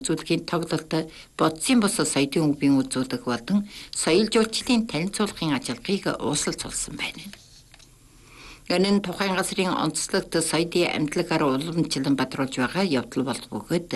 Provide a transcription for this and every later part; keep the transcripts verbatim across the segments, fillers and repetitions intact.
Үзүүлэхийн тоглолтод бодсын бус соёлын үгийн үзүүлэг болон соёл жуулчлалын танилцуулгын ажиллагааг уусалцуулсан байна. Энэ нь тухайн газрын онцлогт соёлын амьтлагаар уламжлан бадруулж байгаа явдал болох бөгөөд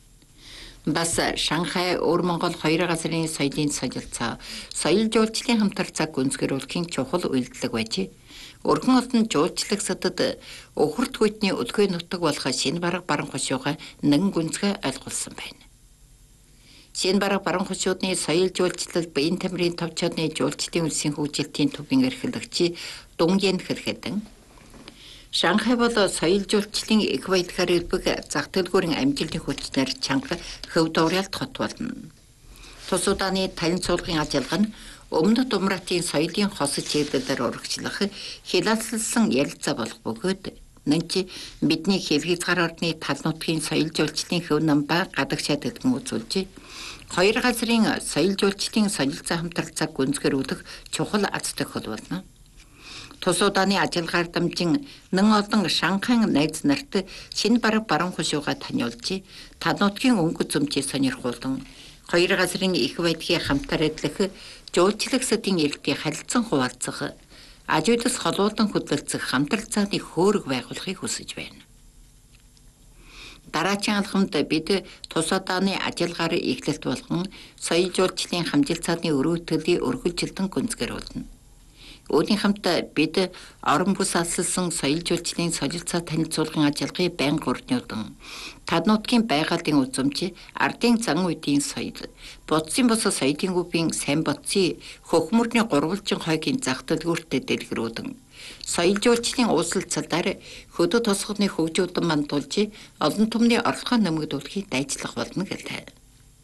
бас Шанхай Өвөр Монгол хоёр газрын соёлын солилцоо, соёл жуулчлалын хамтарцааг гүнзгийрүүлэхийн чухал үйлдэлэг байж, өргөн олонний жуулчлагсадад өхөрт хүйтний өдгөө нутаг болох шинэ бараг баран хошууга нэгэн гүнзгий ойлгуулсан байна. Шинэ бараг баран хошуудны соёл жуулчлал биеийн тамирын товчоодны жуулчлалын үлсийн хөгжилтийн төвийн эрхлэгч Дүнгийн хэрхэдэн Шанхай бол соёл жуулчлалын их баялгаар элбэг зах төлгүүрийн амжилтын хүчнээр чанга хөв дуурайлт хот болно. Тус удааны танилцуулгын ажиллагаа нь өмнөд Умратын соёлын хос чиглэлээр урагшлах хилалцсан ярилцаа болох бөгөөд нэнч бидний хэлхийцгар орны тал нутгийн соёл жуулчлалын хөв намбаа гадагшаад идэгэн үзүүлж хоёр газрын соёл жуулчлалын солилцоо хамтралцааг гүнзгийрүүлэх чухал азтай хөл болно. Тус удааны ажиллагаар дамжин нэн олон Шанхайн найз нарт шинэ бараг баран хошууга таниулж, тал нутгийн өнгө зөмчийг сонирхуулан хоёр газрын их байдгийн хамтар ажиллах жуулчлагсдын иргэдийн харилцан хуваалцах, аж үйлс холуулан хөдөлгөх хамтралцааны хөөрөг байгуулахыг хүсэж байна. Дараагийн алхамд бид тус удааны ажиллагаар эхлэлт болгон соёл жуулчлалын хамжилтсааны өрөөтөлийг өргөжлөлтөн гүнзгийрүүлнэ. Үүний хамт бид орон бүс алсалсан соёл жуулчлалын солилцоо танилцуулгын ажиллагааг байнга урднуулан тал нутгийн байгальын үзмж, ардын зан үеийн соёл, бодсын бус соёлын үеийн сайн бодсын хөхмөрний гурвалжин хойгийн зах төлгөөртөд дэлгэрүүлэн соёл жуулчлалын уулзалтаар хөдөө тосгоны хөгжүүлэн мандуулж олон түмний орлогоо нэмэгдүүлэхийг дайчлах болно гэлээ.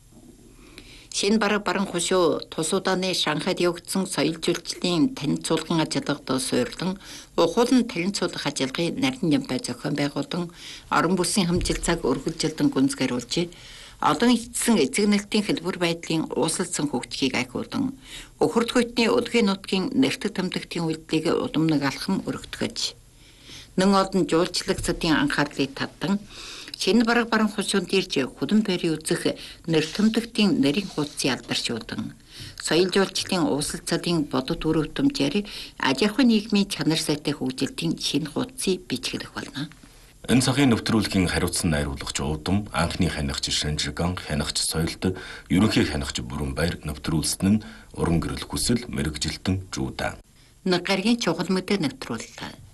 Шинэ бараг баран хошуу тус удааны Шанхайд явагдсан соёл жуулчлалын танилцуулгын ажиллагаанд суйрлан ухуулан танилцуулах ажиллагааг нарийн нямбай зохион байгуулан орон бүсийн хамжилтсааг өргөжлөлтөн гүнзгийрүүлж олон эцсэн эцэгнэлтийн хэлбэр байдлын ууслалсан хөгжихийг ахиулан өхөрт хүйтний өдгөө нутгийн нэртэд томдогтын үйлдэлийг удамнаг алхам өргөтгөж нэн олон жуулчлагсдын анхаарлыг татан шинэ бараг баран хошуунд ирж худам байрын үзэх нэр томдогтын нэрийн хуудсыг алдаршуулан соёл жуулчлалын ууслалцаадын бодит үр өтөмжээр аж ахуйн нийгмийн чанар сайтай хөгжилтийн шинэ хуудсыг бичлэх болно. Энэ цагийн нэвтрүүлгийн хариуцсан найруулагч Удам, анхны хянагч Шинжиган, хянагч Соёлд, ерөнхий хянагч Бүрэнбаяр нэвтрүүлсэн нь уран гэрэл хүсэл мэрэгжилтэн Жуда. Нэг гаргийн чухал мэдээ нэвтрүүллээ.